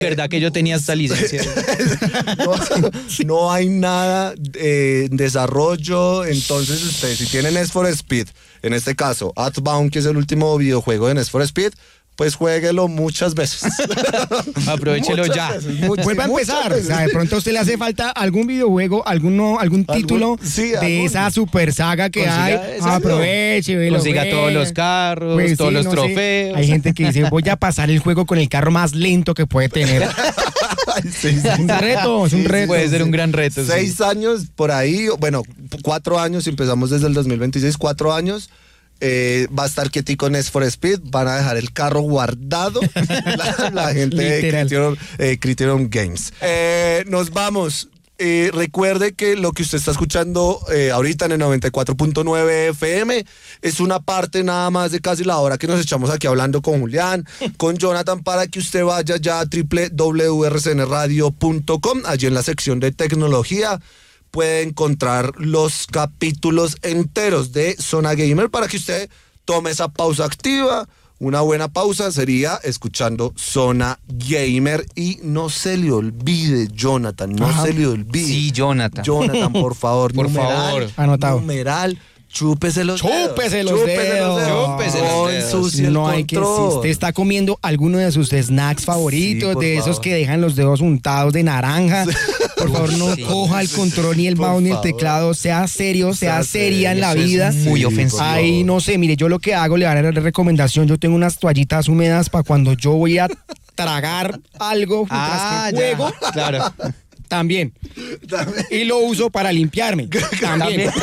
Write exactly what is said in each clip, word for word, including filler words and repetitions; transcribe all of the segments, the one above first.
¿Verdad que yo tenía esta licencia? no, no hay nada eh, en desarrollo. Entonces ustedes, si tienen Need for Speed, en este caso Earthbound, que es el último videojuego de Need for Speed, pues juéguelo muchas veces. Aprovechelo muchas ya. Veces, muchas, Vuelva a empezar. O sea, de pronto a usted le hace falta algún videojuego, alguno, algún título ¿Algún? Sí, de algún. esa super saga que Consiga, hay. exacto. Aproveche, velo, Consiga juegue. todos los carros, Pues todos sí, los no sé. trofeos. Hay gente que dice, voy a pasar el juego con el carro más lento que puede tener. Ay, sí, sí. Es un reto, es un reto. Puede ser un gran reto. Seis sí. años por ahí, bueno, cuatro años, empezamos desde el dos mil veintiséis, cuatro años. Eh, va a estar quietico Need for Speed, van a dejar el carro guardado la, la gente de Literal. Criterion, eh, Criterion Games. Eh, nos vamos. Eh, recuerde que lo que usted está escuchando eh, ahorita en el noventa y cuatro punto nueve F M es una parte nada más de casi la hora que nos echamos aquí hablando con Julián, con Jonathan, para que usted vaya ya a doble u doble u doble u punto r c n radio punto com. Allí en la sección de tecnología puede encontrar los capítulos enteros de Zona Gamer para que usted tome esa pausa activa. Una buena pausa sería escuchando Zona Gamer y no se le olvide, Jonathan, no Ajá. se le olvide. Sí, Jonathan. Jonathan, por favor, Por numeral, favor. Anotado. Numeral, chúpese los Chúpese dedos. los chúpese dedos. Chúpese los No dedos. ensucie el No hay que, si control. usted está comiendo alguno de sus snacks favoritos, Sí, por de esos favor. que dejan los dedos untados de naranja, por favor no Sí. coja el control ni el Por mouse ni el favor. teclado, sea serio, sea, Sea seria en serio, la eso es vida. muy Sí, ofensivo. por Ahí favor. no sé, mire, yo lo que hago, le daré la recomendación, yo tengo unas toallitas húmedas para cuando yo voy a tragar algo mientras Ah, que ya. juego, Claro. también. Y lo uso para limpiarme, también.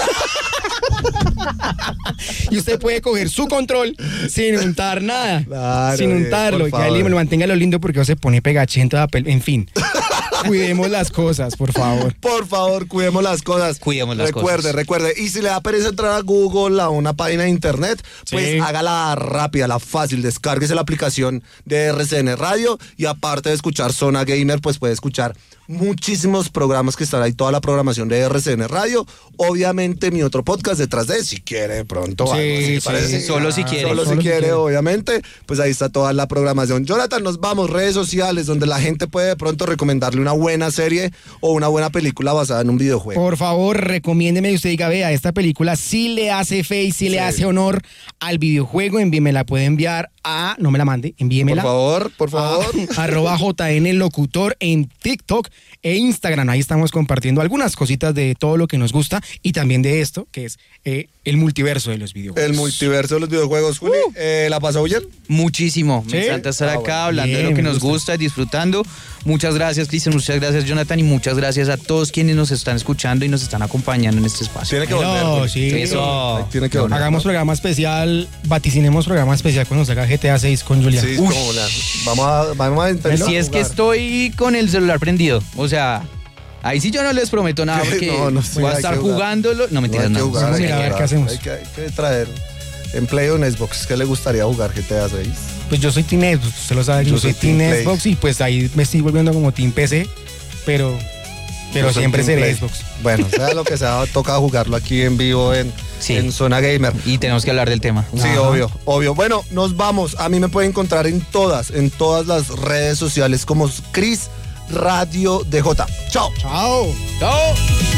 Y usted puede coger su control sin untar nada, Claro, sin bien, untarlo, por y que ahí favor. lo manténgalo lindo porque no se pone pegachento, la pel- en fin. Cuidemos las cosas, por favor. Por favor, cuidemos las cosas. Cuidemos las recuerde, cosas. Recuerde, Y si le da pereza entrar a Google, a una página de internet, pues Sí. hágala rápida, la fácil. Descárguese la aplicación de R C N Radio y aparte de escuchar Zona Gamer, pues puede escuchar muchísimos programas que están ahí, toda la programación de R C N Radio. Obviamente mi otro podcast detrás de, si quiere de pronto. Sí, algo así, sí, parece. solo si quiere. Solo, Solo si si quiere, quiere. obviamente. Pues ahí está toda la programación. Jonathan, nos vamos, redes sociales, donde la gente puede de pronto recomendarle una buena serie o una buena película basada en un videojuego. Por favor, recomiéndeme y usted diga, vea, esta película sí le hace fe y sí le Sí. hace honor al videojuego, envíeme la puede enviar a, no me la mande, envíemela. Por favor, por favor. A, arroba J N Locutor en TikTok e Instagram. Ahí estamos compartiendo algunas cositas de todo lo que nos gusta y también de esto, que es eh, el multiverso de los videojuegos. El multiverso de los videojuegos. Juli, eh, ¿la pasó bien? Muchísimo. Me ¿Sí? encanta estar Ah, acá bueno. hablando de Bien, lo que me nos gusta. gusta, disfrutando. Muchas gracias, Cristian. Muchas gracias, Jonathan. Y muchas gracias a todos quienes nos están escuchando y nos están acompañando en este espacio. Tiene que Pero, volver. Juli. sí. Eso. Tiene que volver. Hagamos programa especial, vaticinemos programa especial cuando salga G T A seis con Julián. Sí, Uy. como la- vamos a, vamos a intentar Si es que jugar. estoy con el celular prendido. O sea, ahí sí yo no les prometo nada porque No, no, sí, voy a hay estar que jugar. jugándolo. No, No, mentiras, hay que no. jugar, Vamos a hay que mirar a ver jugar. qué hacemos. Hay que, hay que traer en Play o en Xbox. ¿Qué le gustaría jugar G T A seis? Pues yo soy Team Xbox, usted lo sabe, yo, Yo soy soy Team Team Play. Xbox y pues ahí me estoy volviendo como Team P C, pero, pero Yo soy siempre Team seré Play. Xbox. Bueno, sea lo que sea, toca jugarlo aquí en vivo en, Sí. en Zona Gamer. Y tenemos que hablar del tema. Sí, Ajá. obvio, obvio. Bueno, nos vamos. A mí me pueden encontrar en todas, en todas las redes sociales como Chris Radio D J. Chao. Chao. ¡Chao!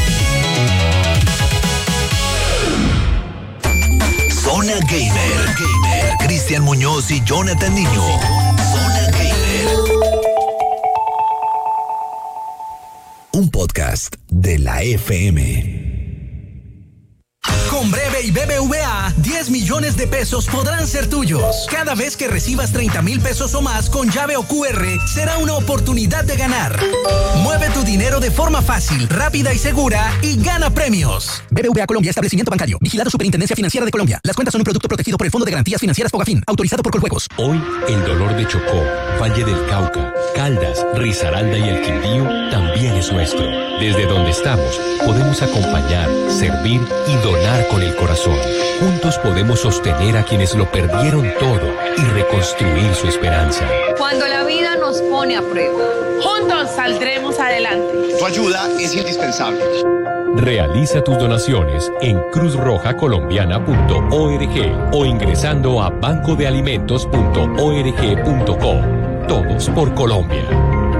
Zona Gamer. Gamer. Cristian Muñoz y Jonathan Niño. Zona Gamer. Un podcast de la F M. Con Breve y B B V A, diez millones de pesos podrán ser tuyos. Cada vez que recibas treinta mil pesos o más con llave o Q R, será una oportunidad de ganar. Mueve tu dinero de forma fácil, rápida y segura y gana premios. B B V A Colombia, establecimiento bancario. Vigilado Superintendencia Financiera de Colombia. Las cuentas son un producto protegido por el Fondo de Garantías Financieras Fogafín, autorizado por Coljuegos. Hoy, el dolor de Chocó, Valle del Cauca, Caldas, Risaralda y el Quindío también es nuestro. Desde donde estamos, podemos acompañar, servir y donar con el corazón. Juntos podemos sostener a quienes lo perdieron todo y reconstruir su esperanza. Cuando la vida nos pone a prueba, juntos saldremos adelante. Tu ayuda es indispensable. Realiza tus donaciones en cruz roja colombiana punto org o ingresando a banco de alimentos punto org punto co. Todos por Colombia.